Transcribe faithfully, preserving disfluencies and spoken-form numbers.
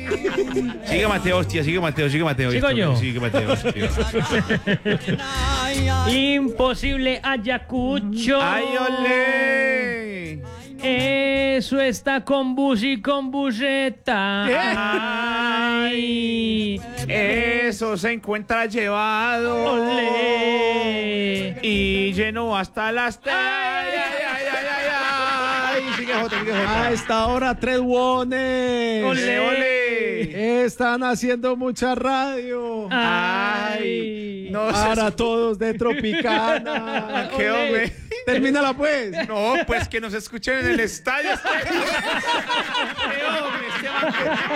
Sigue Mateo, hostia, sigue Mateo, sigue Mateo. ¿Sigo Esto, yo? Sigue Mateo, hostia. Imposible Ayacucho. ¡Ay, olé! Eso está con bus y con buseta. Ay. Eso se encuentra llevado. Olé. Y lleno hasta las tres. Ay, ay, ay, ay, ay, ay. Sigue Jota, sigue Jota. A esta hora, tres buones. Olé. Ole. Están haciendo mucha radio. Ay. No Para sé. todos de Tropicana. ¿Qué Olé. hombre? Termínala pues. No, pues que nos escuchen en el estadio. Este hombre, este man que-